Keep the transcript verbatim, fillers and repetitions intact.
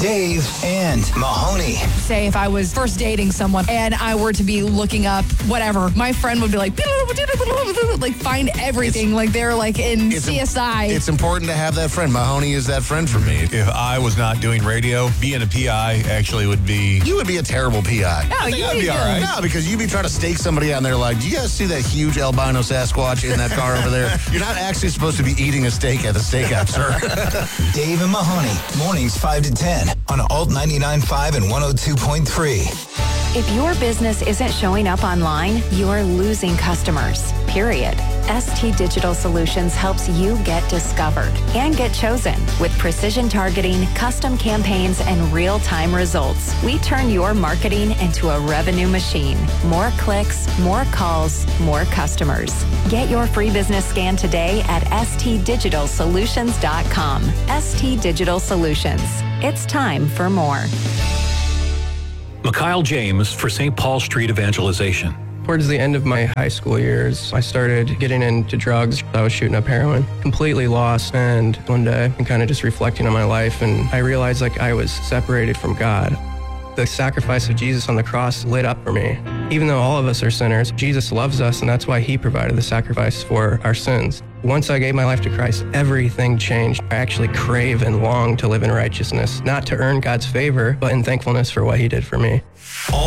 Dave and Mahoney. Say if I was first dating someone and I were to be looking up whatever, my friend would be like, like find everything. It's, like they're like in C S I. It's important to have that friend. Mahoney is that friend for me. If I was not doing radio, being a P I actually would be... You would be a terrible P I. No, you would be all right. No, because you'd be trying to stake somebody on there like, do you guys see that huge albino Sasquatch in that car over there? You're not actually supposed to be eating a steak at the steakhouse, sir. Dave and Mahoney, mornings five to ten on Alt ninety-nine point five and one oh two point three. If your business isn't showing up online, you're losing customers, period. S T Digital Solutions helps you get discovered and get chosen. With precision targeting, custom campaigns, and real-time results, we turn your marketing into a revenue machine. More clicks, more calls, more customers. Get your free business scan today at S T digital solutions dot com. S T Digital Solutions. It's time for more. Mikhail James for Saint Paul Street Evangelization. Towards the end of my high school years, I started getting into drugs. I was shooting up heroin, completely lost. And one day, I'm kind of just reflecting on my life, and I realized like I was separated from God. The sacrifice of Jesus on the cross lit up for me. Even though all of us are sinners, Jesus loves us, and that's why he provided the sacrifice for our sins. Once I gave my life to Christ, everything changed. I actually crave and long to live in righteousness, not to earn God's favor, but in thankfulness for what he did for me.